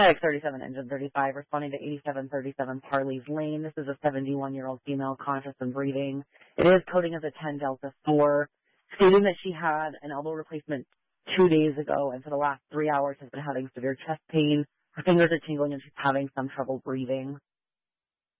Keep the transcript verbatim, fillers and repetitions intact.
X thirty-seven Engine thirty-five, responding to eighty-seven thirty-seven Parley's Lane. This is a seventy-one-year-old female conscious and breathing. It is coding as a ten Delta four, stating that she had an elbow replacement two days ago and for the last three hours has been having severe chest pain. Her fingers are tingling and she's having some trouble breathing.